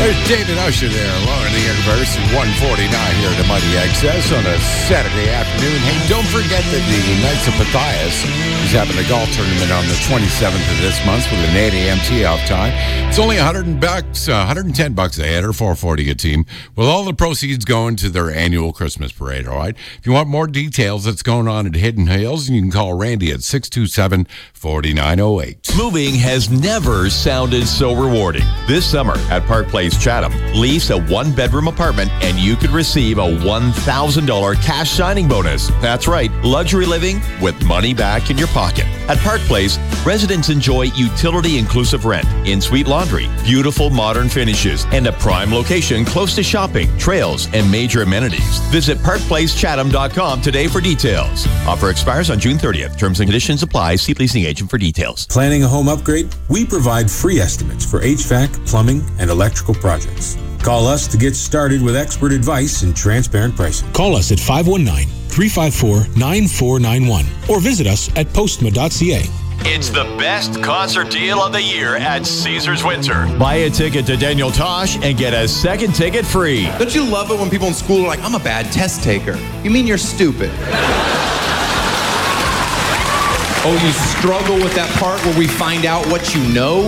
There's David Usher there, along in the universe at 149 here at the Mighty Excess on a Saturday afternoon. Hey, don't forget that the Knights of Matthias is having a golf tournament on the 27th of this month with an 8 a.m. tee-off time. It's only $110 a head or $440 a team, with all the proceeds going to their annual Christmas parade, all right? If you want more details that's going on at Hidden Hills, you can call Randy at 627-4908. Moving has never sounded so rewarding. This summer at Park Place Chatham, lease a one-bedroom apartment and you could receive a $1,000 cash signing bonus. That's right, luxury living with money back in your pocket. At Park Place, residents enjoy utility-inclusive rent, in-suite laundry, beautiful modern finishes, and a prime location close to shopping, trails, and major amenities. Visit parkplacechatham.com today for details. Offer expires on June 30th. Terms and conditions apply. See leasing agent for details. Planning a home upgrade? We provide free estimates for HVAC, plumbing, and electrical projects. Call us to get started with expert advice and transparent pricing. Call us at 519-354-9491 or visit us at postma.ca. It's the best concert deal of the year at Caesars Windsor. Buy a ticket to Daniel Tosh and get a second ticket free. Don't you love it when people in school are like, I'm a bad test taker? You mean you're stupid? Oh, you struggle with that part where we find out what you know?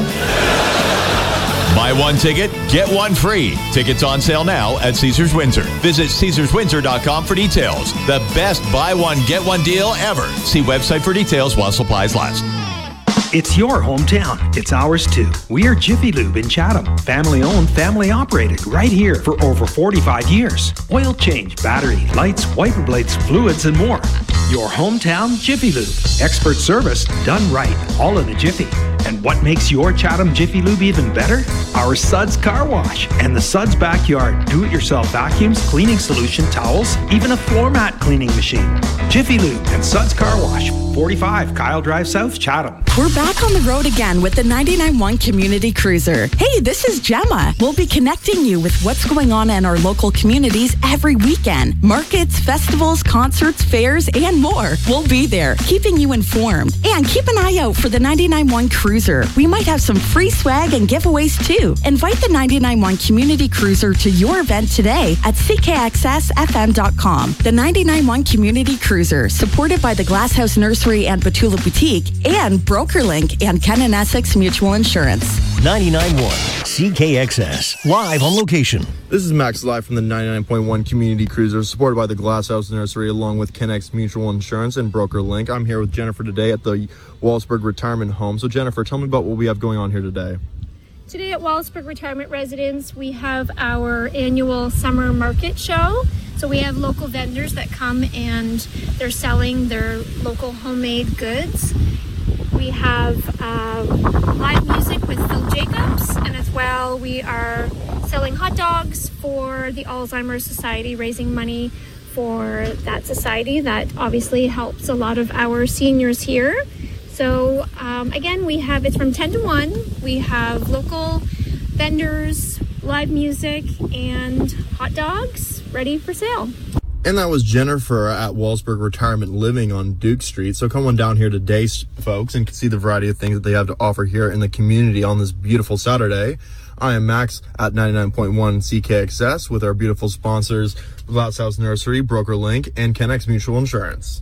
Buy one ticket, get one free. Tickets on sale now at Caesars Windsor. Visit CaesarsWindsor.com for details. The best buy one, get one deal ever. See website for details while supplies last. It's your hometown. It's ours too. We are Jiffy Lube in Chatham. Family owned, family operated, right here for over 45 years. Oil change, battery, lights, wiper blades, fluids, and more. Your hometown Jiffy Lube. Expert service done right, all in a jiffy. And what makes your Chatham Jiffy Lube even better? Our Suds Car Wash and the Suds Backyard do-it-yourself vacuums, cleaning solution, towels, even a floor mat cleaning machine. Jiffy Lube and Suds Car Wash, 45 Kyle Drive South, Chatham. We're back on the road again with the 99.1 Community Cruiser. Hey, this is Gemma. We'll be connecting you with what's going on in our local communities every weekend. Markets, festivals, concerts, fairs, and more. We'll be there, keeping you informed. And keep an eye out for the 99.1 Cruiser. We might have some free swag and giveaways too. Invite the 99.1 Community Cruiser to your event today at ckxsfm.com. The 99.1 Community Cruiser, supported by the Glasshouse Nursery and Batula Boutique and BrokerLink and Ken and Essex Mutual Insurance. 99.1 CKXS, live on location. This is Max live from the 99.1 Community Cruiser, supported by the Glasshouse Nursery, along with Kennex Mutual Insurance and BrokerLink. I'm here with Jennifer today at the Wallaceburg Retirement Home. So Jennifer, tell me about what we have going on here today. Today at Wallaceburg Retirement Residence, we have our annual summer market show. So we have local vendors that come and they're selling their local homemade goods. We have live music with Phil Jacobs, and as well we are selling hot dogs for the Alzheimer's Society, raising money for that society that obviously helps a lot of our seniors here. So again, it's from 10 to 1. We have local vendors, live music, and hot dogs ready for sale. And that was Jennifer at Wallaceburg Retirement Living on Duke Street. So come on down here today, folks, and see the variety of things that they have to offer here in the community on this beautiful Saturday. I am Max at 99.1 CKXS with our beautiful sponsors, Glasshouse Nursery, BrokerLink, and Kennex Mutual Insurance.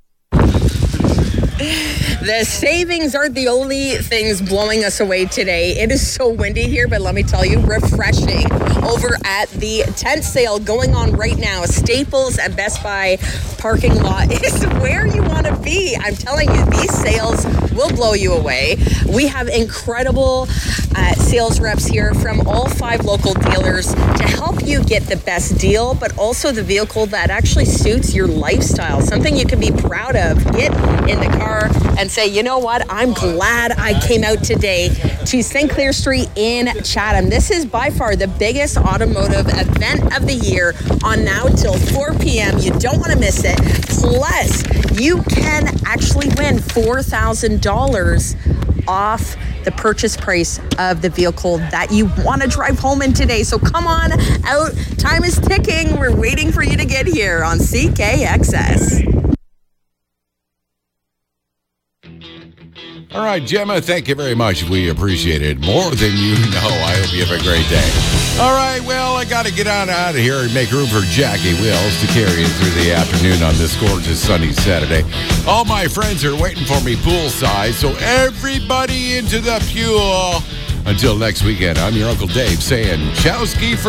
The savings aren't the only things blowing us away today. It is so windy here, but let me tell you, refreshing. Over at the tent sale going on right now, Staples and Best Buy parking lot is where you want to be. I'm telling you, these sales will blow you away. We have incredible sales reps here from all 5 local dealers to help you get the best deal, but also the vehicle that actually suits your lifestyle, something you can be proud of. Get in the car and say, you know what, I'm glad I came out today to St. Clair Street in Chatham. This is by far the biggest automotive event of the year, on now till 4 p.m. You don't want to miss it. Plus, you can actually win $4,000 off the purchase price of the vehicle that you want to drive home in today. So come on out. Time is ticking. We're waiting for you to get here on CKXS. All right, Gemma, thank you very much. We appreciate it more than you know. I hope you have a great day. All right, well, I got to get on out of here and make room for Jackie Wills to carry us through the afternoon on this gorgeous sunny Saturday. All my friends are waiting for me poolside, so everybody into the pool. Until next weekend, I'm your Uncle Dave saying, Chowski for